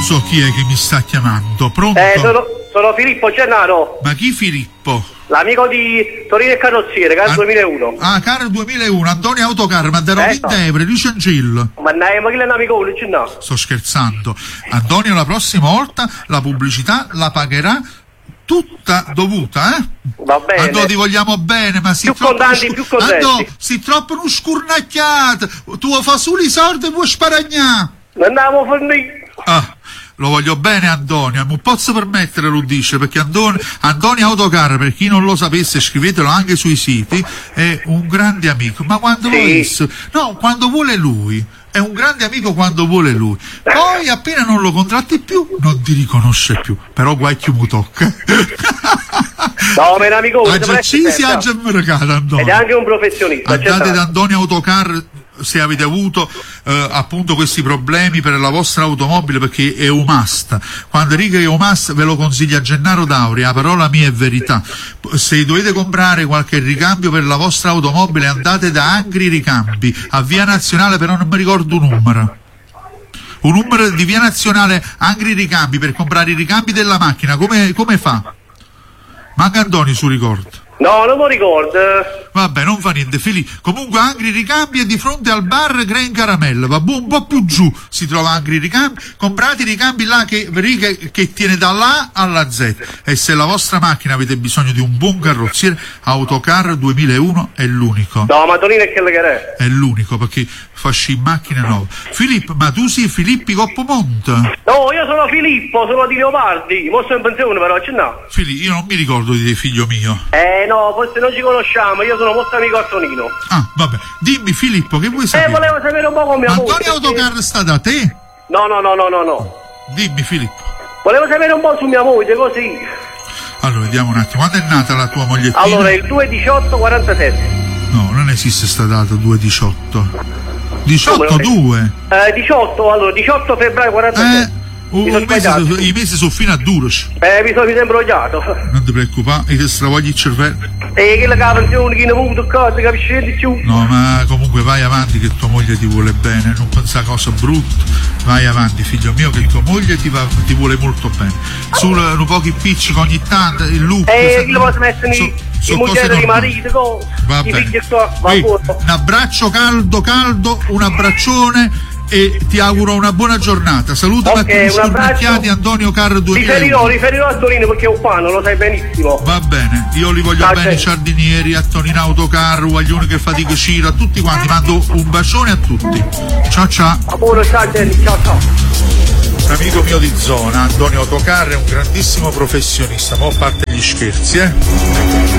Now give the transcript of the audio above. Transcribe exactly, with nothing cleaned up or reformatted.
so chi è che mi sta chiamando. Pronto? Eh, sono, sono Filippo Gennaro. Ma chi Filippo? L'amico di Torino e Carrozziere, Car An- duemilauno. Ah, Car duemilauno, Antonio Autocar, ma da Eh, Rovintevere, di Cencillo. Ma dai, ma chi è un amico uno? No. Sto scherzando. Antonio, la prossima volta la pubblicità la pagherà tutta dovuta, eh? Va bene. Andò, ti vogliamo bene, ma si Più troppo contanti, più contenti. Andò, si troppo non scurnacchiate. Tu fa solo i soldi e vuoi sparagnare. Andiamo a fornire. Ah, lo voglio bene Antonio, non posso permettere, lo dice, perché Antonio, Antonio Autocar, per chi non lo sapesse, scrivetelo anche sui siti, è un grande amico, ma quando Sì. lo visto, no, quando vuole lui, è un grande amico quando vuole lui, poi appena non lo contratti più, non ti riconosce più, però guai chi mi tocca. No, ma è un amico uno. Ha già uccisi, ha già mercato Antonio. Ed è anche un professionista. Andate c'è da Antonio Autocar se avete avuto eh, appunto questi problemi per la vostra automobile, perché è un must. Quando dico è un must ve lo consiglia Gennaro Dauri, la parola mia è verità. Se dovete comprare qualche ricambio per la vostra automobile, andate da Angri Ricambi a Via Nazionale, però non mi ricordo un numero. Un numero di Via Nazionale Angri Ricambi per comprare i ricambi della macchina. Come, come fa? Manca Antonio su ricordo. No, non lo ricordo. Vabbè, non fa niente, Filippo. Comunque Angri Ricambi è di fronte al bar Grain Caramella, va un po' più giù si trova Angri Ricambi. Comprate i ricambi là che, che, che tiene dall'A alla Z. E se la vostra macchina avete bisogno di un buon carrozziere, Autocar duemilauno è l'unico. No, ma Tonino è quello che è. È l'unico, perché fasci macchine nuove. Filippo, ma tu sei Filippi Coppomonte? No, io sono Filippo, sono di Leopardi. Mo sono in pensione però, c'è no. Filippo, io non mi ricordo di te, figlio mio. Eh no, forse non ci conosciamo, io sono molto amico a Tonino. Ah, vabbè. Dimmi Filippo, che vuoi Eh, sapere? volevo sapere un po' come mia moglie. Antonio Autocar sta da te? No, no, no, no, no, no. Dimmi Filippo. Volevo sapere un po' su mia moglie, così. Allora, vediamo un attimo, quando è nata la tua mogliettina? Allora, il due diciotto quarantasette. No, non esiste sta data, due diciotto. diciotto Come non due. Eh, diciotto, allora, diciotto febbraio quarantasette. Eh, un, Mi sono un mese, sbagliato. i mesi sono fino a Duros. Eh, mi sono mi sono imbrogliato. Non ti preoccupare, ti stravogli il cervello. E che la pensione, chi ne ha avuto cose, capisci di più? No, ma comunque vai avanti che tua moglie ti vuole bene, non pensa a cose brutte. Vai avanti, figlio mio, che tua moglie ti, va, ti vuole molto bene. Solo un pochi piccici ogni tanto, il look. Eh, chi lo posso mettere so, in so moglie di marito, co? Va I bene. figli qua, va Ehi, buono. un abbraccio caldo, caldo, un abbraccione e ti auguro una buona giornata. Salutami Ok, a tutti un abbraccio. scurnacchiati, Antonio Carro Riferirò, duemilauno. riferirò a Torino perché è un fan, lo sai benissimo. Va bene, io li voglio Ah, bene, i certo. giardinieri, a Tonino Autocarro, Guaglione che fatica Ciro, a tutti quanti, mando un bacione a tutti. Ciao ciao. Amore, ciao Jenny, ciao ciao. Un amico mio di zona, Antonio Autocarro, è un grandissimo professionista, ma a parte gli scherzi, eh.